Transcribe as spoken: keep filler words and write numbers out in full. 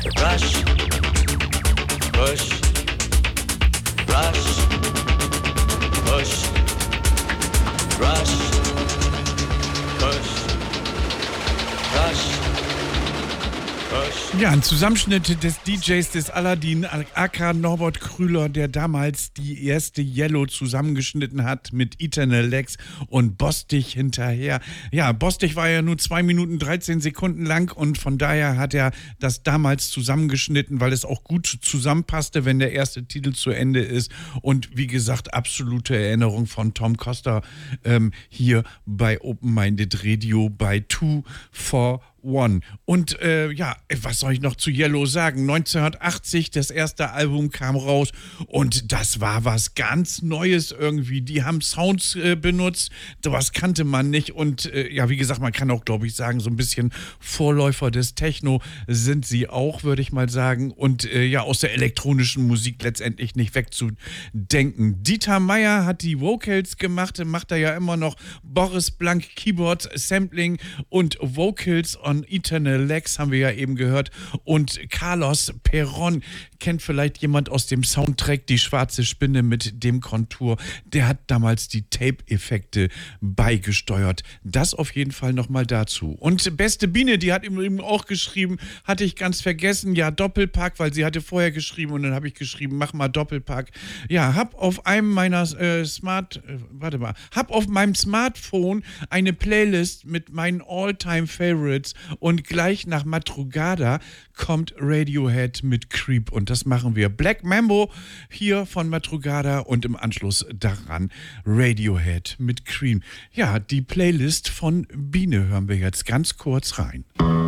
Rush, push, rush, push, rush, push, rush, push. Ja, ein Zusammenschnitt des D Js des Aladdin, aka Norbert Krüller, der damals die erste Yellow zusammengeschnitten hat mit Eternal Legs und Bostich hinterher. Ja, Bostich war ja nur zwei Minuten dreizehn Sekunden lang und von daher hat er das damals zusammengeschnitten, weil es auch gut zusammenpasste, wenn der erste Titel zu Ende ist. Und wie gesagt, absolute Erinnerung von Tom Coster ähm, hier bei Open Minded Radio bei two four one. Und äh, ja, was soll ich noch zu Yellow sagen? neunzehnhundertachtzig, das erste Album kam raus und das war was ganz Neues irgendwie. Die haben Sounds äh, benutzt, sowas kannte man nicht und äh, ja, wie gesagt, man kann auch, glaube ich, sagen, so ein bisschen Vorläufer des Techno sind sie auch, würde ich mal sagen. Und äh, ja, aus der elektronischen Musik letztendlich nicht wegzudenken. Dieter Meier hat die Vocals gemacht, macht er ja immer noch. Boris Blank Keyboard, Sampling und Vocals on Eternal Legs haben wir ja eben gehört. Und Carlos Perron kennt vielleicht jemand aus dem Soundtrack Die schwarze Spinne mit dem Kontur. Der hat damals die Tape-Effekte beigesteuert. Das auf jeden Fall nochmal dazu. Und Beste Biene, die hat ihm auch geschrieben, hatte ich ganz vergessen, ja, Doppelpack, weil sie hatte vorher geschrieben und dann habe ich geschrieben, mach mal Doppelpack. Ja, hab auf einem meiner äh, Smart, äh, warte mal, hab auf meinem Smartphone eine Playlist mit meinen All-Time-Favorites und gleich nach Madrugada kommt Radiohead mit Creep und das machen wir. Black Mambo hier von Madrugada und im Anschluss daran Radiohead mit Creep. Ja, die Playlist von Biene hören wir jetzt ganz kurz rein.